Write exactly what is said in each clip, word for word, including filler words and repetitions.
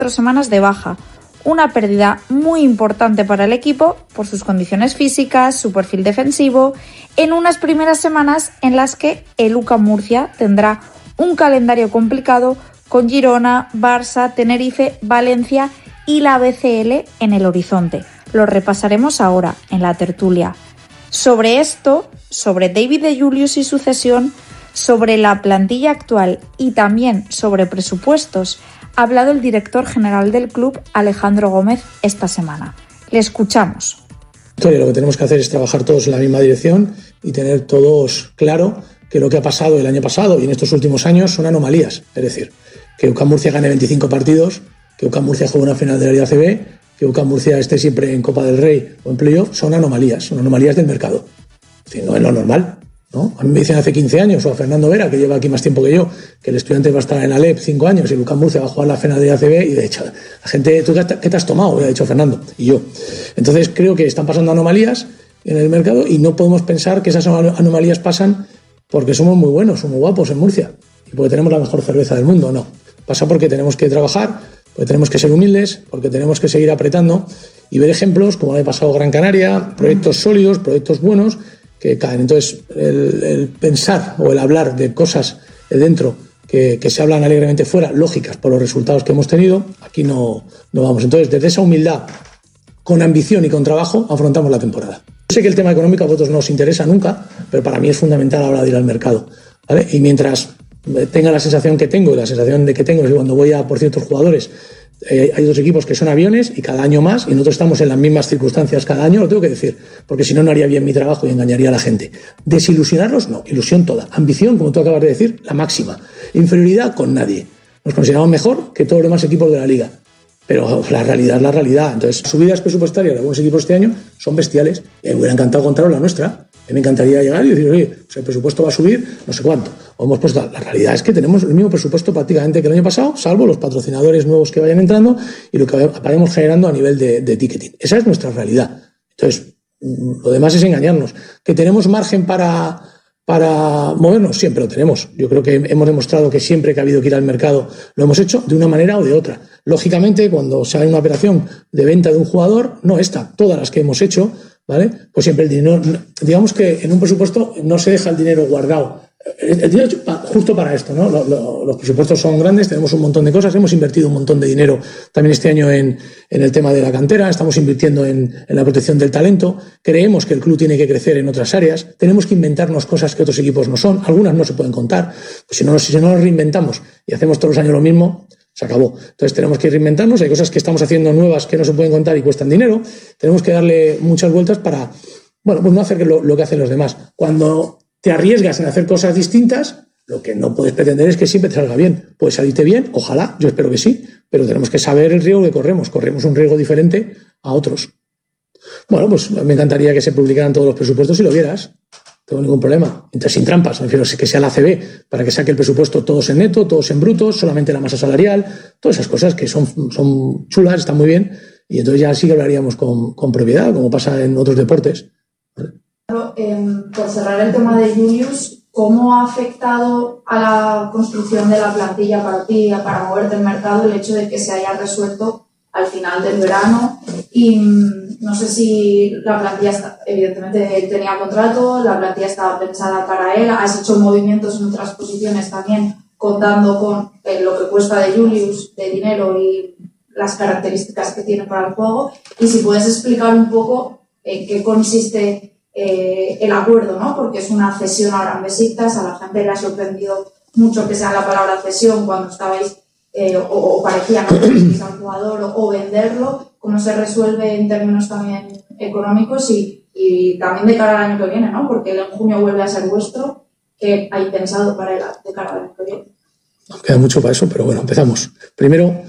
semanas de baja, una pérdida muy importante para el equipo por sus condiciones físicas, su perfil defensivo, en unas primeras semanas en las que el U C A M Murcia tendrá un calendario complicado con Girona, Barça, Tenerife, Valencia y la B C L en el horizonte. Lo repasaremos ahora en la tertulia. Sobre esto, sobre David de Julius y su cesión, sobre la plantilla actual y también sobre presupuestos, ha hablado el director general del club, Alejandro Gómez, esta semana. Le escuchamos. Lo que tenemos que hacer es trabajar todos en la misma dirección y tener todos claro que lo que ha pasado el año pasado y en estos últimos años son anomalías. Es decir, que U C A M Murcia gane veinticinco partidos, que U C A M Murcia juegue una final de la Liga A C B, que U C A M Murcia esté siempre en Copa del Rey o en playoff, son anomalías, son anomalías del mercado. Es decir, no es lo normal, ¿no? A mí me dicen hace quince años, o a Fernando Vera, que lleva aquí más tiempo que yo, que el estudiante va a estar en la L E P cinco años y el U C A M Murcia va a jugar la final de la A C B, y de hecho, la gente, ¿tú qué te has tomado? Le ha dicho Fernando y yo. Entonces creo que están pasando anomalías en el mercado y no podemos pensar que esas anomalías pasan porque somos muy buenos, somos guapos en Murcia y porque tenemos la mejor cerveza del mundo. No, pasa porque tenemos que trabajar, porque tenemos que ser humildes, porque tenemos que seguir apretando y ver ejemplos como el pasado Gran Canaria, proyectos sólidos, proyectos buenos que caen. Entonces, el, el pensar o el hablar de cosas de dentro que, que se hablan alegremente fuera, lógicas por los resultados que hemos tenido, aquí no, no vamos. Entonces, desde esa humildad, con ambición y con trabajo, afrontamos la temporada. Yo sé que el tema económico a vosotros no os interesa nunca, pero para mí es fundamental a la hora de ir al mercado, ¿vale? Y mientras tenga la sensación que tengo, y la sensación de que tengo es que cuando voy a por ciertos jugadores, eh, hay dos equipos que son aviones y cada año más, y nosotros estamos en las mismas circunstancias cada año, lo tengo que decir, porque si no, no haría bien mi trabajo y engañaría a la gente. Desilusionarlos, no, ilusión toda. Ambición, como tú acabas de decir, la máxima. Inferioridad con nadie. Nos consideramos mejor que todos los demás equipos de la liga. Pero la realidad es la realidad. Entonces, subidas presupuestarias de algunos equipos este año son bestiales. Me hubiera encantado contaros la nuestra. Me encantaría llegar y decir, oye, pues el presupuesto va a subir no sé cuánto. O hemos puesto, la realidad es que tenemos el mismo presupuesto prácticamente que el año pasado, salvo los patrocinadores nuevos que vayan entrando y lo que vayamos generando a nivel de, de ticketing. Esa es nuestra realidad. Entonces, lo demás es engañarnos. ¿Que tenemos margen para, para movernos? Siempre lo tenemos. Yo creo que hemos demostrado que siempre que ha habido que ir al mercado lo hemos hecho de una manera o de otra. Lógicamente, cuando se hace una operación de venta de un jugador, no esta, todas las que hemos hecho, ¿vale? Pues siempre el dinero, digamos que en un presupuesto no se deja el dinero guardado. El dinero justo para esto, ¿no? Los presupuestos son grandes, tenemos un montón de cosas, hemos invertido un montón de dinero también este año en, en el tema de la cantera, estamos invirtiendo en, en la protección del talento, creemos que el club tiene que crecer en otras áreas, tenemos que inventarnos cosas que otros equipos no son, algunas no se pueden contar, pues si no, si no nos reinventamos y hacemos todos los años lo mismo, se acabó. Entonces tenemos que reinventarnos, hay cosas que estamos haciendo nuevas que no se pueden contar y cuestan dinero, tenemos que darle muchas vueltas para, bueno, pues no hacer lo, lo que hacen los demás. Cuando te arriesgas en hacer cosas distintas, lo que no puedes pretender es que siempre te salga bien. Puede salirte bien, ojalá, yo espero que sí, pero tenemos que saber el riesgo que corremos, corremos un riesgo diferente a otros. Bueno, pues me encantaría que se publicaran todos los presupuestos si lo vieras. No tengo ningún problema, entonces sin trampas, prefiero que sea la A C B para que saque el presupuesto todos en neto, todos en brutos, solamente la masa salarial, todas esas cosas que son, son chulas, están muy bien, y entonces ya sí que hablaríamos con, con propiedad, como pasa en otros deportes. ¿Vale? Eh, por cerrar el tema de Julius, ¿cómo ha afectado a la construcción de la plantilla para ti, para moverte el mercado, el hecho de que se haya resuelto al final del verano? Y no sé si la plantilla, está, evidentemente él tenía contrato, la plantilla estaba pensada para él, has hecho movimientos en otras posiciones también contando con eh, lo que cuesta de Julius, de dinero y las características que tiene para el juego, y si puedes explicar un poco en qué consiste eh, el acuerdo, ¿no? Porque es una cesión a Gran Besiktas, a la gente le ha sorprendido mucho que sea la palabra cesión cuando estabais Eh, o, o parecía que no al jugador o, o venderlo, cómo se resuelve en términos también económicos y, y también de cara al año que viene, ¿no? Porque él en junio vuelve a ser vuestro. ¿Qué hay pensado para él de cara al año que viene? Nos queda mucho para eso, pero bueno, empezamos. Primero,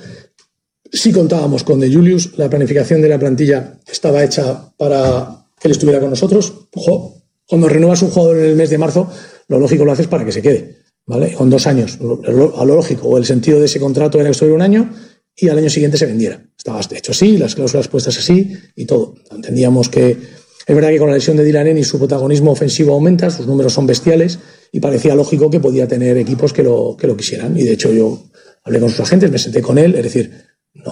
sí contábamos con De Julius, la planificación de la plantilla estaba hecha para que él estuviera con nosotros. Ojo, cuando renuevas un jugador en el mes de marzo, lo lógico lo haces para que se quede, ¿vale? Con dos años, a lo lógico, o el sentido de ese contrato era que estuviera un año y al año siguiente se vendiera. Estaba hecho así, las cláusulas puestas así y todo. Entendíamos que es verdad que con la lesión de Dylan Ennis su protagonismo ofensivo aumenta, sus números son bestiales y parecía lógico que podía tener equipos que lo, que lo quisieran. Y de hecho yo hablé con sus agentes, me senté con él, es decir,